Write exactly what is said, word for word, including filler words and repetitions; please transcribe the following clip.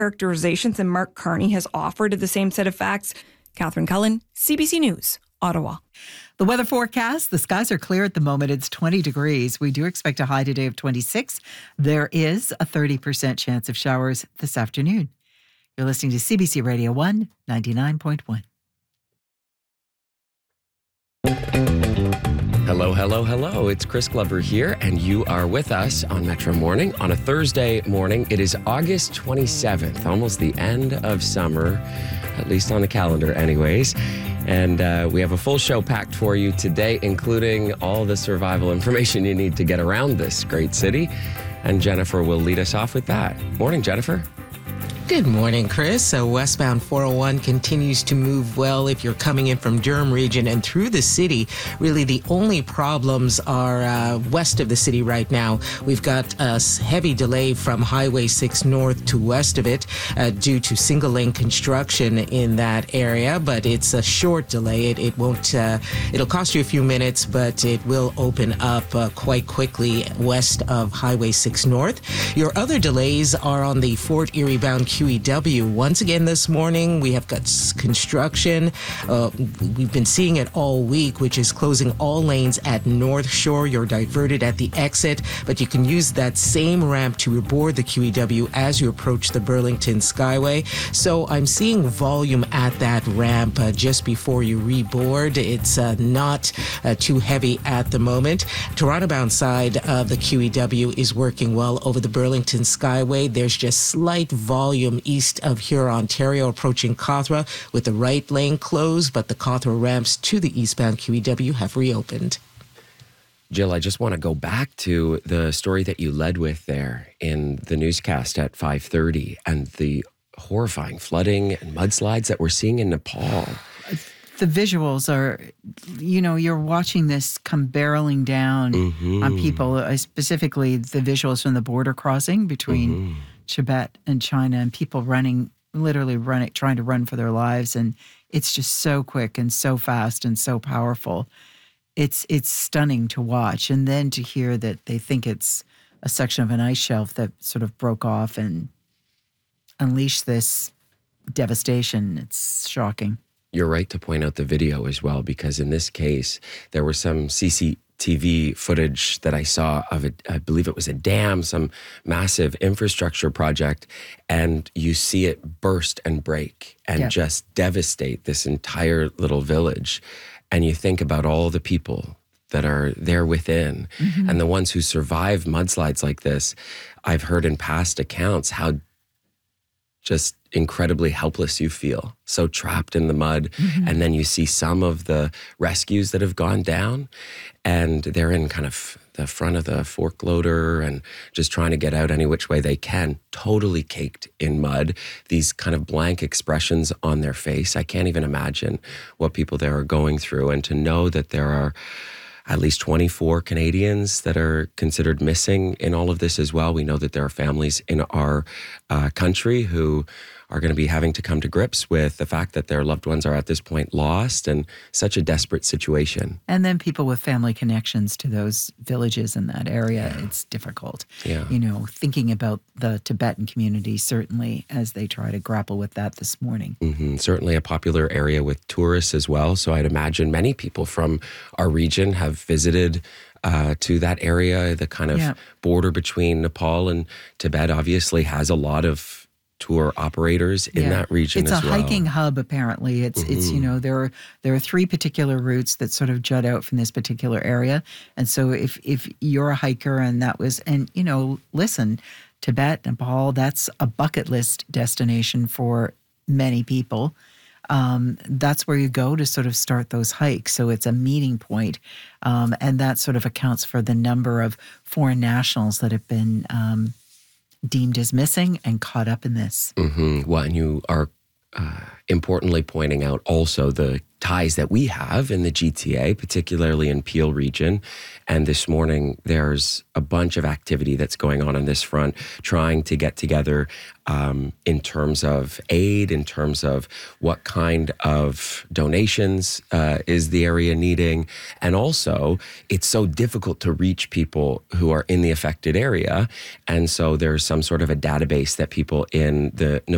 characterizations than Mark Carney has offered of the same set of facts. Catherine Cullen, C B C News, Ottawa. The weather forecast, the skies are clear at the moment. It's twenty degrees. We do expect a high today of twenty-six. There is a thirty percent chance of showers this afternoon. You're listening to C B C Radio one, ninety-nine point one. Hello, hello, hello. It's Chris Glover here, and you are with us on Metro Morning on a Thursday morning. It is August twenty-seventh, almost the end of summer, at least on the calendar anyways. And uh, we have a full show packed for you today, including all the survival information you need to get around this great city. And Jennifer will lead us off with that. Morning, Jennifer. Good morning, Chris. So westbound four oh one continues to move well if you're coming in from Durham region and through the city. Really, the only problems are uh, west of the city right now. We've got a heavy delay from Highway six north to west of it uh, due to single lane construction in that area, but it's a short delay. It, it won't, uh, it'll cost you a few minutes, but it will open up uh, quite quickly west of Highway six north. Your other delays are on the Fort Erie bound Q E W. Once again this morning, we have got construction. Uh, we've been seeing it all week, which is closing all lanes at North Shore. You're diverted at the exit, but you can use that same ramp to reboard the Q E W as you approach the Burlington Skyway. So I'm seeing volume at that ramp uh, just before you reboard. It's uh, not uh, too heavy at the moment. Toronto-bound side of the Q E W is working well over the Burlington Skyway. There's just slight volume east of Huron, Ontario, approaching Cawthra with the right lane closed, but the Cawthra ramps to the eastbound Q E W have reopened. Jill, I just want to go back to the story that you led with there in the newscast at five thirty and the horrifying flooding and mudslides that we're seeing in Nepal. The visuals are, you know, you're watching this come barreling down mm-hmm. on people, uh, specifically the visuals from the border crossing between mm-hmm. Tibet and China, and people running, literally running, trying to run for their lives. And it's just so quick and so fast and so powerful. It's it's stunning to watch. And then to hear that they think it's a section of an ice shelf that sort of broke off and unleashed this devastation. It's shocking. You're right to point out the video as well, because in this case, there was some C C T V footage that I saw of it. I believe it was a dam, some massive infrastructure project, and you see it burst and break and yep. just devastate this entire little village. And you think about all the people that are there within mm-hmm. and the ones who survive mudslides like this. I've heard in past accounts how just incredibly helpless you feel, so trapped in the mud. Mm-hmm. And then you see some of the rescues that have gone down, and they're in kind of the front of the fork loader and just trying to get out any which way they can, totally caked in mud, these kind of blank expressions on their face. I can't even imagine what people there are going through. And to know that there are at least twenty-four Canadians that are considered missing in all of this as well. We know that there are families in our uh, country who are going to be having to come to grips with the fact that their loved ones are at this point lost, and such a desperate situation. And then people with family connections to those villages in that area, yeah. it's difficult. Yeah. You know, thinking about the Tibetan community, certainly, as they try to grapple with that this morning. Mm-hmm. Certainly a popular area with tourists as well. So I'd imagine many people from our region have visited Uh, to that area. The kind of yeah. border between Nepal and Tibet obviously has a lot of tour operators in yeah. that region it's as well. It's a hiking hub, apparently. It's, mm-hmm. it's you know, there are there are three particular routes that sort of jut out from this particular area. And so if if you're a hiker and that was, and, you know, listen, Tibet, Nepal, that's a bucket list destination for many people. Um, that's where you go to sort of start those hikes. So it's a meeting point. Um, and that sort of accounts for the number of foreign nationals that have been um, deemed as missing and caught up in this. Mm-hmm. Well, and you are uh, importantly pointing out also the ties that we have in the G T A, particularly in Peel region. And this morning, there's a bunch of activity that's going on on this front, trying to get together um, in terms of aid, in terms of what kind of donations uh, is the area needing. And also, it's so difficult to reach people who are in the affected area. And so there's some sort of a database that people in the